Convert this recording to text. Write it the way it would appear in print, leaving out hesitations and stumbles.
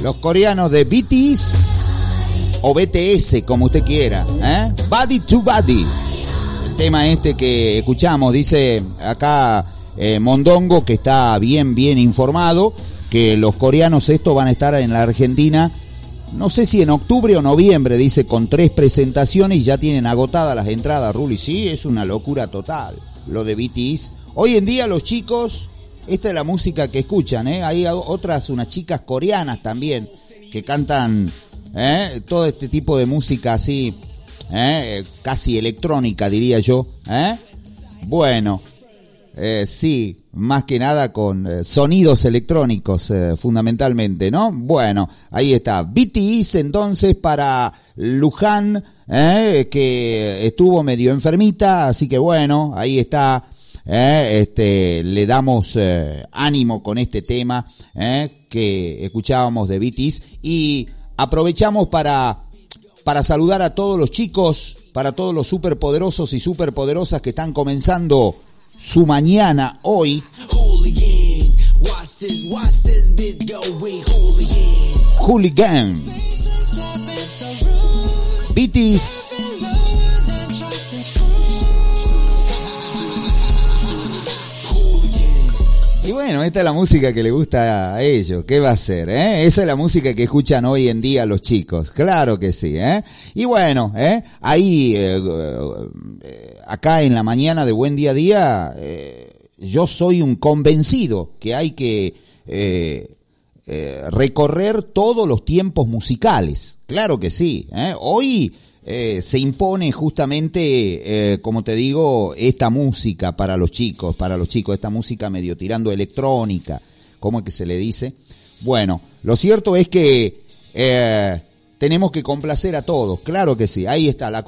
Los coreanos de BTS o BTS, como usted quiera, Body to Body. El tema este que escuchamos, dice acá Mondongo, que está bien informado, que los coreanos estos van a estar en la Argentina, no sé si en octubre o noviembre, dice, con 3 presentaciones y ya tienen agotadas las entradas, Ruli. Sí, es una locura total lo de BTS. Hoy en día los chicos, esta es la música que escuchan, hay otras, unas chicas coreanas también, que cantan todo este tipo de música así, casi electrónica, diría yo. Bueno, sí, más que nada con sonidos electrónicos, fundamentalmente, ¿no? Bueno, ahí está. BTS entonces para Luján, que estuvo medio enfermita, así que bueno, ahí está. Le damos ánimo con este tema que escuchábamos de BTS, y aprovechamos para saludar a todos los chicos, para todos los superpoderosos y superpoderosas que están comenzando su mañana hoy. Hooligan, BTS. Y bueno, esta es la música que le gusta a ellos. ¿Qué va a ser? Esa es la música que escuchan hoy en día los chicos. Claro que sí. Y bueno, ahí, acá en la mañana de Buen Día a Día, yo soy un convencido que hay que recorrer todos los tiempos musicales. Claro que sí. Hoy se impone justamente, como te digo, esta música para los chicos, esta música medio tirando electrónica, ¿cómo es que se le dice? Bueno, lo cierto es que tenemos que complacer a todos, claro que sí, ahí está la